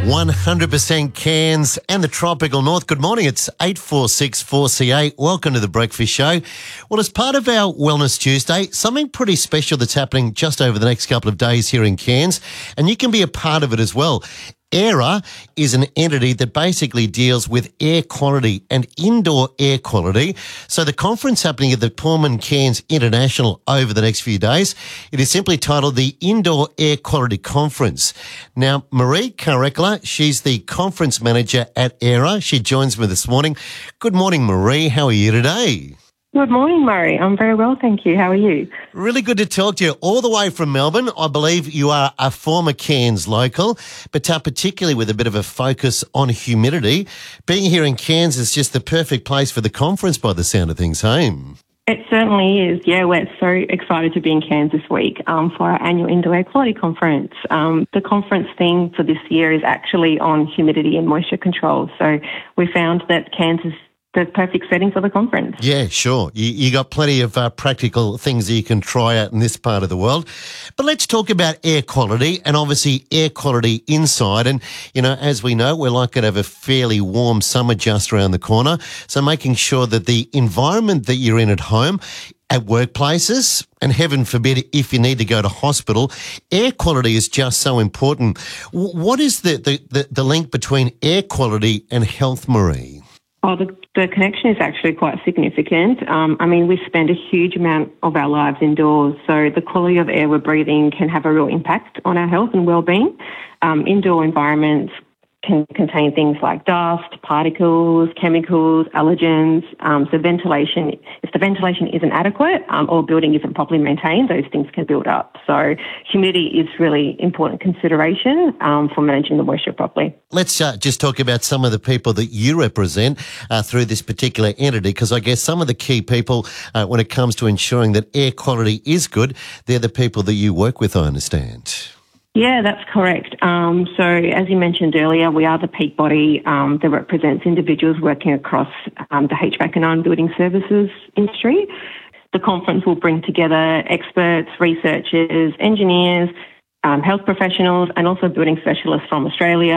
100% Cairns and the tropical north. Good morning. It's 846 4CA. Welcome to the Breakfast Show. Well, as part of our Wellness Tuesday, something pretty special that's happening just over the next couple of days here in Cairns, and you can be a part of it as well. Aira is an entity that basically deals with air quality and indoor air quality. So the conference happening at the Pullman Cairns International over the next few days, it is simply titled the Indoor Air Quality Conference. Now, Marie Karekla, she's the conference manager at Aira. She joins me this morning. Good morning, Marie. How are you today? Good morning, Murray. I'm very well, thank you. How are you? Really good to talk to you. All the way from Melbourne. I believe you are a former Cairns local, but particularly with a bit of a focus on humidity. Being here in Cairns is just the perfect place for the conference by the sound of things, hey? It certainly is. Yeah, we're so excited to be in Cairns this week for our annual Indoor Air Quality Conference. The conference theme for this year is actually on humidity and moisture control. So we found that Cairns is the perfect setting for the conference. Yeah, sure. You got plenty of practical things that you can try out in this part of the world. But let's talk about air quality and obviously air quality inside. And, you know, as we know, we're likely to have a fairly warm summer just around the corner. So making sure that the environment that you're in at home, at workplaces, and heaven forbid if you need to go to hospital, air quality is just so important. What is the link between air quality and health, Marie? Oh, the connection is actually quite significant. We spend a huge amount of our lives indoors, so the quality of air we're breathing can have a real impact on our health and well-being. Indoor environments can contain things like dust, particles, chemicals, allergens. So ventilation, if the ventilation isn't adequate or building isn't properly maintained, those things can build up. So humidity is really important consideration for managing the moisture properly. Let's just talk about some of the people that you represent through this particular entity, because I guess some of the key people when it comes to ensuring that air quality is good, they're the people that you work with, I understand. Yeah, that's correct. So as you mentioned earlier, we are the peak body that represents individuals working across the HVAC and non-building services industry. The conference will bring together experts, researchers, engineers, health professionals, and also building specialists from Australia,